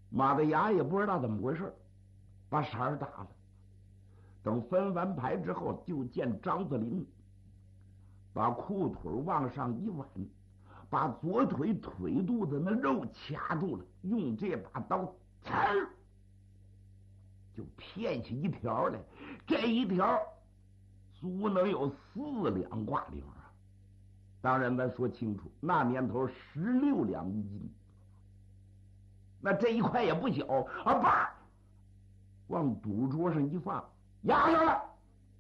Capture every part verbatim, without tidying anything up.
马大牙也不知道怎么回事，把色儿打了。等分完牌之后，就见张子林把裤腿往上一挽，把左腿腿肚子那肉掐住了，用这把刀刺儿就片下一条来。这一条足能有四两挂零啊！当然咱说清楚，那年头十六两一斤，那这一块也不小啊！叭，往赌桌上一放，压上了。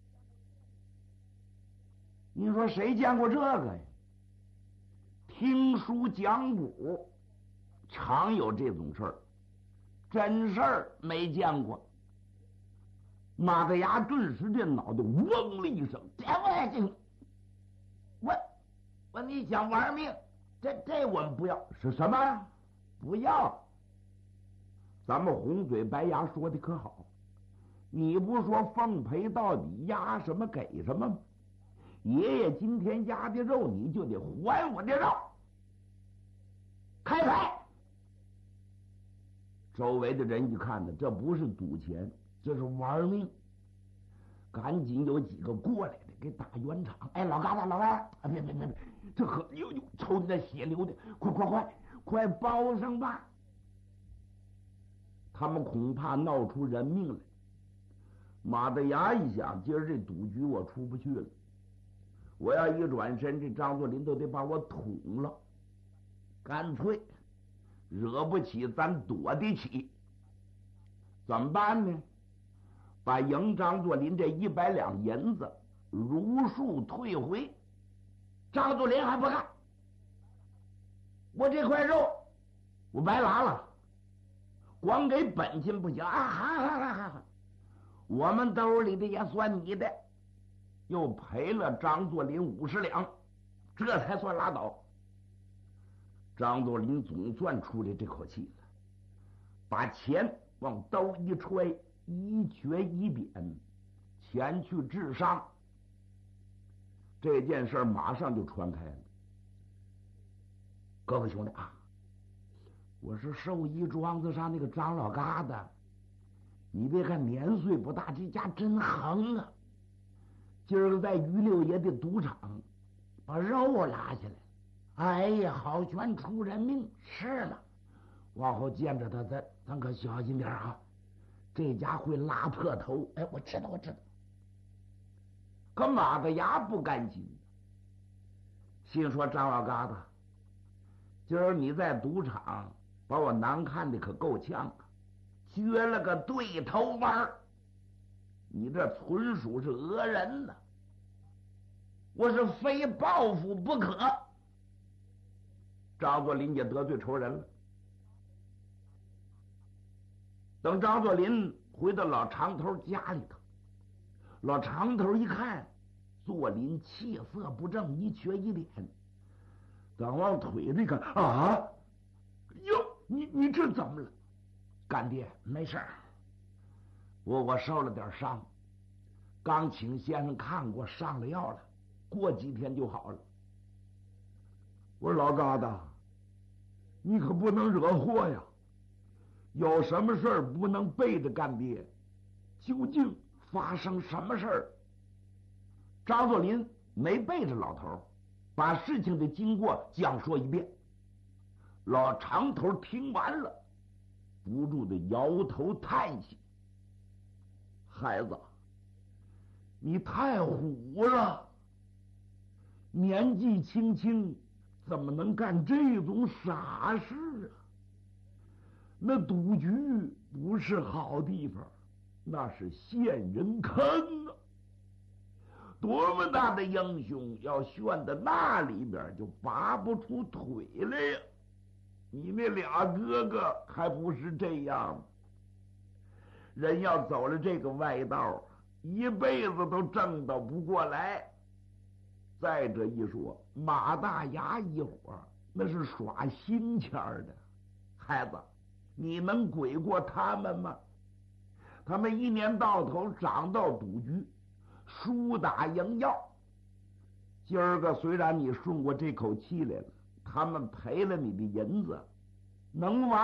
你说谁见过这个呀？听书讲古常有这种事儿，真事儿没见过。马大牙顿时这脑袋嗡了一声，这我这我我你想玩命？这这我们不要。是什么？不要？咱们红嘴白牙说的可好，你不说奉陪到底，压什么给什么吗？爷爷今天压的肉，你就得还我的肉。开牌！周围的人一看呢，这不是赌钱，这是玩命。赶紧有几个过来的给打圆场。哎，老疙瘩，老疙瘩，啊，别别别别，这喝呦呦，抽的那血流的，快快快快包上吧！他们恐怕闹出人命来。马大牙一想，今儿这赌局我出不去了，我要一转身，这张作霖都得把我捅了。干脆惹不起咱躲得起，怎么办呢？把赢张作霖这一百两银子如数退回。张作霖还不干，我这块肉我白拿了，光给本金不行啊！哈哈哈哈！我们兜里的也算你的，又赔了张作霖五十两，这才算拉倒。张作霖总算出来这口气了，把钱往兜一揣，一瘸一扁，前去治伤。这件事马上就传开了。各位兄弟啊，我是寿衣庄子上那个张老疙瘩，你别看年岁不大，这家真横啊！今儿个在于六爷的赌场把肉拉下来，哎呀，好悬出人命！是了，往后见着他，咱咱可小心点啊！这家会拉破头。哎，我知道，我知道。可马大牙不甘心，心说张老疙瘩，今儿你在赌场把我难看的可够呛啊，撅了个对头弯，你这纯属是讹人呢！我是非报复不可。张作霖也得罪仇人了。等张作霖回到老长头家里头，老长头一看作霖气色不正，一瘸一脸，等往腿这个啊，哟，你你这怎么了？干爹，没事儿，我我受了点伤，刚请先生看过，上了药了，过几天就好了。我说老疙瘩，你可不能惹祸呀！有什么事儿不能背着干爹？究竟发生什么事儿？张作霖没背着老头，把事情的经过讲说一遍。老长头听完了，不住的摇头叹息：“孩子，你太虎了，年纪轻轻怎么能干这种傻事啊？那赌局不是好地方，那是陷人坑啊！多么大的英雄，要陷到那里边就拔不出腿来呀！你那俩哥哥还不是这样？人要走了这个歪道，一辈子都挣到不过来。再者一说，马大牙一伙那是耍心钱的，孩子，你能鬼过他们吗？他们一年到头涨到赌局，输打赢要。今儿个虽然你顺过这口气来了，他们赔了你的银子，能完